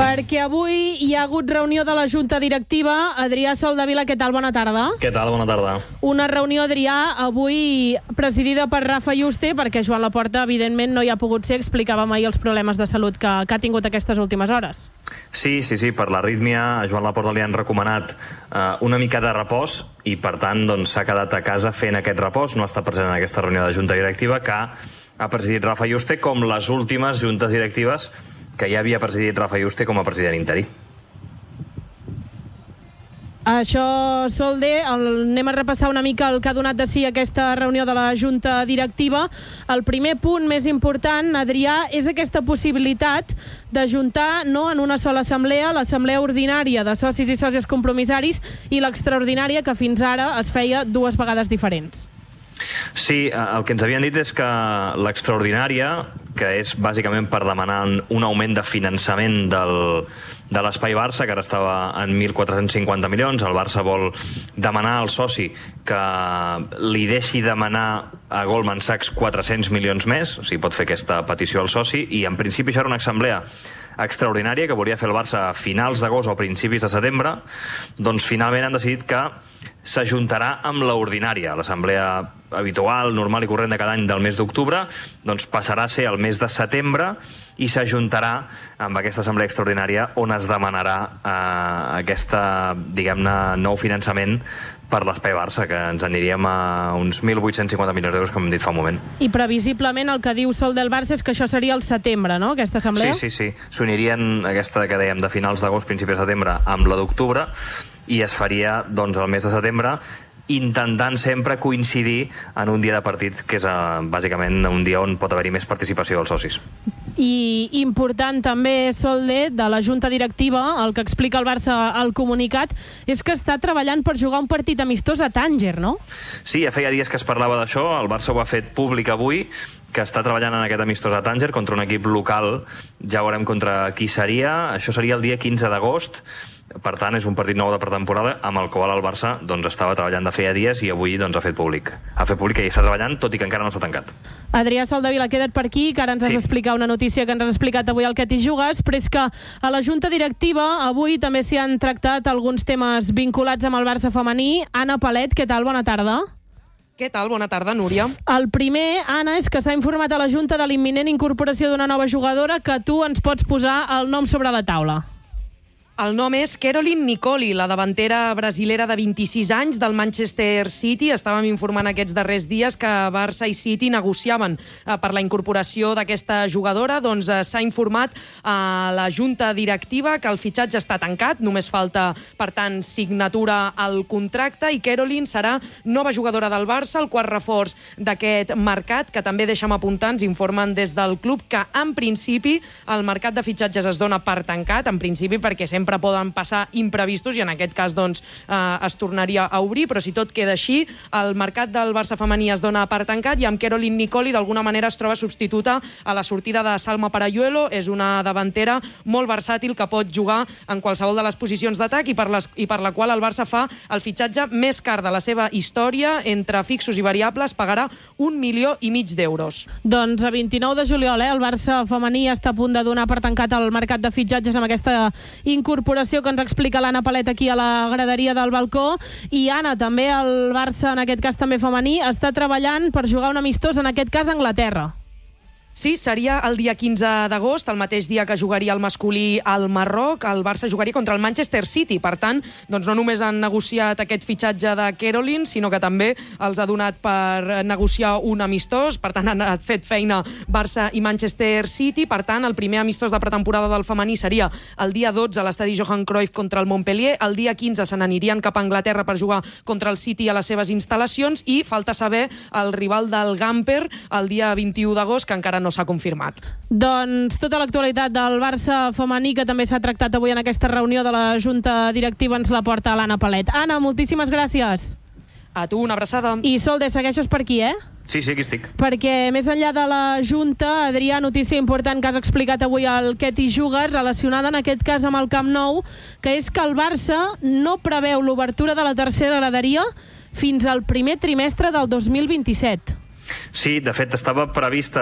Perquè avui hi ha hagut reunió de la Junta Directiva. Adrià Soldevila, què tal? Bona tarda. Què tal? Bona tarda. Una reunió, Adrià, avui presidida per Rafa Yuste, perquè Joan Laporta, evidentment, no hi ha pogut ser. Explicàvem ahir els problemes de salut que ha tingut aquestes últimes hores. Sí, per l'arrítmia a Joan Laporta li han recomanat una mica de repòs i, per tant, s'ha quedat a casa fent aquest repòs. No està present en aquesta reunió de Junta Directiva que ha presidit Rafa Yuste, com les últimes juntes directives que ja havia presidit Rafa Yuste com a president interí. Això, Solde, anem a repassar una mica el que ha donat de si aquesta reunió de la Junta Directiva. El primer punt més important, Adrià, és aquesta possibilitat d'ajuntar no en una sola assemblea, l'assemblea ordinària de socis i sòcies compromissaris i l'extraordinària, que fins ara es feia dues vegades diferents. Sí, el que ens havien dit és que l'extraordinària, que és bàsicament per demanar un augment de finançament de l'Espai Barça, que ara estava en 1.450 milions, el Barça vol demanar al soci que li deixi demanar a Goldman Sachs 400 milions més, o sigui, pot fer aquesta petició al soci, i en principi això era una assemblea extraordinària que volia fer el Barça a finals d'agost o a principis de setembre. Doncs finalment han decidit que s'ajuntarà amb l'ordinària. L'assemblea habitual, normal i corrent de cada any del mes d'octubre, doncs passarà a ser el mes de setembre i s'ajuntarà amb aquesta assemblea extraordinària on es demanarà aquesta, diguem-ne, nou finançament per l'Espai Barça, que ens aniríem a uns 1.850 milions d'euros, com hem dit fa un moment. I previsiblement el que diu Sol del Barça és que això seria el setembre, no?, aquesta assemblea? Sí. S'unirien aquesta que dèiem de finals d'agost, principis de setembre, amb la d'octubre, i es faria doncs el mes de setembre, intentant sempre coincidir en un dia de partit, que és bàsicament un dia on pot haver-hi més participació dels socis. I important també, Solde, de la Junta Directiva, el que explica el Barça al comunicat, és que està treballant per jugar un partit amistós a Tànger, no? Sí, ja feia dies que es parlava d'això, el Barça ho ha fet públic avui, que està treballant en aquest amistós a Tànger contra un equip local. Ja veurem contra qui seria. Això seria el dia 15 d'agost. Per tant, és un partit nou de pretemporada amb el qual el Barça estava treballant de feia dies i avui ha fet públic. Ha fet públic que hi està treballant, tot i que encara no s'ha tancat. Adrià Soldevila, queda't per aquí, que ara ens has d'explicar una notícia que ens has explicat avui al Que t'hi jugues, però és que a la Junta Directiva avui també s'hi han tractat alguns temes vinculats amb el Barça femení. Anna Palet, què tal? Bona tarda. Què tal? Bona tarda, Núria. El primer, Anna, és que s'ha informat a la Junta de l'imminent incorporació d'una nova jugadora, que tu ens pots posar el nom sobre la taula. El nom és Caroline Nicoli, la davantera brasilera de 26 anys del Manchester City. Estàvem informant aquests darrers dies que Barça i City negociaven per la incorporació d'aquesta jugadora. Doncs s'ha informat a la Junta Directiva que el fitxatge està tancat, només falta, per tant, signatura al contracte, i Caroline serà nova jugadora del Barça, el quart reforç d'aquest mercat, que també, deixa'm apuntar, ens informen des del club que, en principi, el mercat de fitxatges es dona per tancat, en principi perquè sempre poden passar imprevistos i en aquest cas es tornaria a obrir, però si tot queda així, el mercat del Barça femení es dona per tancat i amb Caroline Nicoli d'alguna manera es troba substituta a la sortida de Salma Parayuelo. És una davantera molt versàtil que pot jugar en qualsevol de les posicions d'atac i per la qual el Barça fa el fitxatge més car de la seva història. Entre fixos i variables pagarà 1,5 milions d'euros. Doncs a 29 de juliol, el Barça femení està a punt de donar per tancat el mercat de fitxatges amb aquesta incorporació que ens explica l'Anna Palet aquí a la graderia del balcó. I Anna, també el Barça, en aquest cas també femení, està treballant per jugar un amistós, en aquest cas a Anglaterra. Sí, seria el dia 15 d'agost, el mateix dia que jugaria el masculí al Marroc. El Barça jugaria contra el Manchester City. Per tant, no només han negociat aquest fitxatge de Caroline, sinó que també els ha donat per negociar un amistós. Per tant, han fet feina Barça i Manchester City. Per tant, el primer amistós de pretemporada del femení seria el dia 12 a l'estadi Johan Cruyff contra el Montpellier. El dia 15 se n'anirien cap a Anglaterra per jugar contra el City a les seves instal·lacions, i falta saber el rival del Gamper el dia 21 d'agost, que encara no s'ha confirmat. Doncs tota l'actualitat del Barça femení, que també s'ha tractat avui en aquesta reunió de la Junta Directiva, ens la porta l'Anna Palet. Anna, moltíssimes gràcies. A tu, una abraçada. I Solde, segueixes per aquí, Sí, aquí estic. Perquè més enllà de la Junta, Adrià, notícia important que has explicat avui al Que t'hi jugues, relacionada en aquest cas amb el Camp Nou, que és que el Barça no preveu l'obertura de la tercera graderia fins al primer trimestre del 2027. Sí, de fet, estava prevista